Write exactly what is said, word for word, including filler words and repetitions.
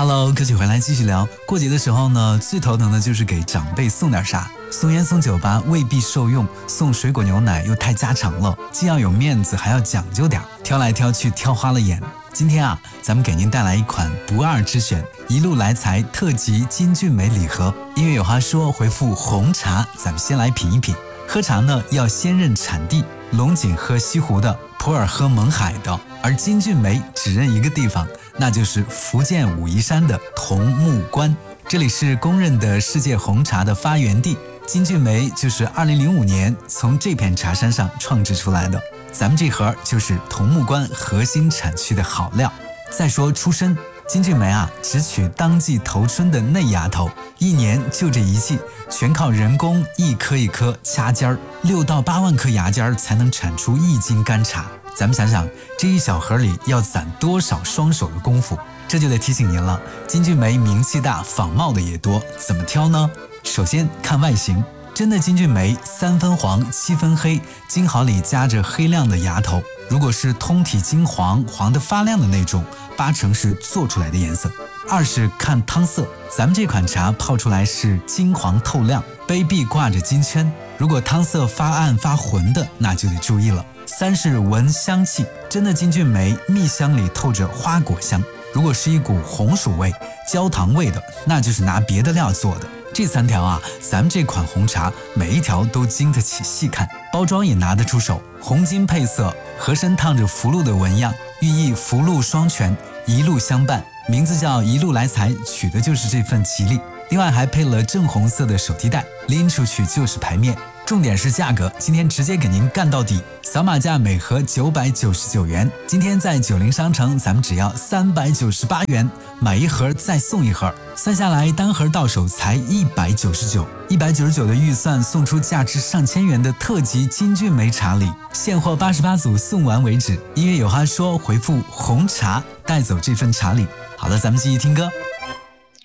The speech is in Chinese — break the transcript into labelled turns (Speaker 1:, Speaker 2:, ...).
Speaker 1: Hello， 歌曲回来继续聊。过节的时候呢，最头疼的就是给长辈送点啥，送烟送酒吧未必受用，送水果牛奶又太家常了，既要有面子还要讲究点，挑来挑去挑花了眼。今天啊，咱们给您带来一款不二之选，一路来财特级金骏眉礼盒。音乐有话说，回复红茶，咱们先来品一品。喝茶呢，要先认产地，龙井喝西湖的，普洱喝勐海的，而金骏眉只认一个地方，那就是福建武夷山的桐木关。这里是公认的世界红茶的发源地，金骏眉就是二零零五年从这片茶山上创制出来的。咱们这盒就是桐木关核心产区的好料。再说出身，金骏眉啊，只取当季头春的嫩芽头，一年就这一季，全靠人工一颗一颗掐尖儿，六到八万颗芽尖才能产出一斤干茶。咱们想想，这一小盒里要攒多少双手的功夫？这就得提醒您了，金骏眉名气大，仿冒的也多，怎么挑呢？首先看外形，真的金骏眉三分黄七分黑，金毫里夹着黑亮的芽头。如果是通体金黄，黄得发亮的那种，八成是做出来的颜色。二是看汤色，咱们这款茶泡出来是金黄透亮，杯壁挂着金圈，如果汤色发暗发浑的，那就得注意了。三是闻香气，真的金骏眉蜜香里透着花果香，如果是一股红薯味、焦糖味的，那就是拿别的料做的。这三条啊，咱们这款红茶每一条都经得起细看，包装也拿得出手，红金配色，盒身烫着福禄的纹样，寓意福禄双全，一路相伴，名字叫一路来财，取的就是这份吉利。另外还配了正红色的手提袋，拎出去就是牌面。重点是价格，今天直接给您干到底，扫码价每盒九百九十九元，今天在九零商城咱们只要三百九十八元，买一盒再送一盒，算下来单盒到手才一百九十九，一百九十九的预算送出价值上千元的特级金骏眉茶礼，现货八十八组，送完为止。音乐有话说，回复红茶带走这份茶礼。好了，咱们继续听歌。